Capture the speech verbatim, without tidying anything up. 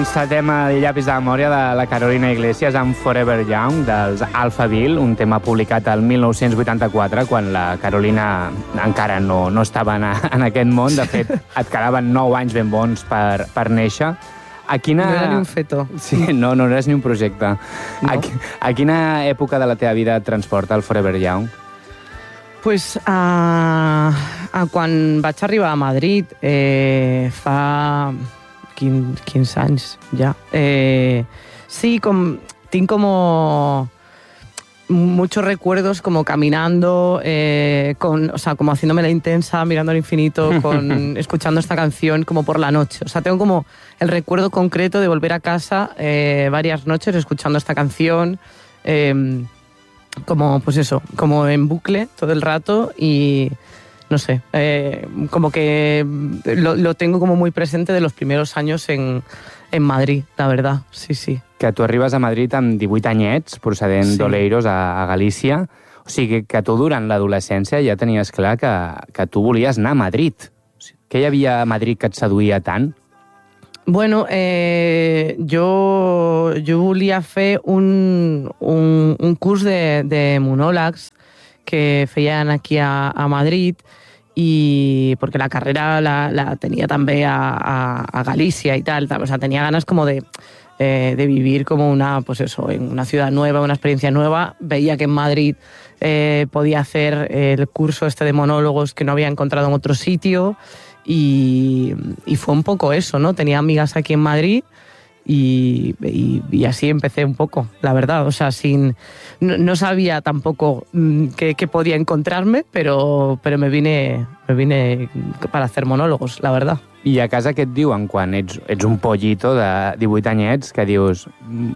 encetem el llapis de memòria de la Carolina Iglesias amb Forever Young, dels Alphaville, un tema publicat el mil nou-cents vuitanta-quatre, quan la Carolina encara no, no estava en, en aquest món. De fet, et quedaven nou anys ben bons per, per néixer. A quina... No era ni un feto. Sí, no, no eres ni un projecte. No. A, a quina època de la teva vida et transporta el Forever Young? Pues a, a quan vaig arribar a Madrid, eh, fa quinze anys ja. Eh, sí, com, tinc como muchos recuerdos como caminando, eh, con, o sea, como haciéndome la intensa, mirando al infinito, con, escuchando esta canción como por la noche. O sea, tengo como el recuerdo concreto de volver a casa eh, varias noches escuchando esta canción, eh, como, pues eso, como en bucle todo el rato y, no sé, eh, como que lo, lo tengo como muy presente de los primeros años en, en Madrid, la verdad, sí, sí. Que tu arribes a Madrid amb divuit anyets, procedent Sí. d'Oleiros a, a Galícia. O sigui, que tu durant l'adolescència ja tenies clar que, que tu volies anar a Madrid. O sigui, què hi havia a Madrid que et seduïa tant? Bueno, eh, jo, jo volia fer un, un, un curs de, de monòlegs que feien aquí a, a Madrid y porque la carrera la, la tenía también a, a, a Galicia y tal, o sea, tenía ganas como de, eh, de vivir como una, pues eso, en una ciudad nueva, una experiencia nueva. Veía que en Madrid eh, podía hacer el curso este de monólogos que no había encontrado en otro sitio. Y, y fue un poco eso, ¿no? Tenía amigas aquí en Madrid y, y, y así empecé un poco, la verdad. O sea, sin no, no sabía tampoco qué, qué podía encontrarme, pero, pero me vine, me vine para hacer monólogos, la verdad. I a casa què et diuen quan ets, ets un pollito de divuit anyets que dius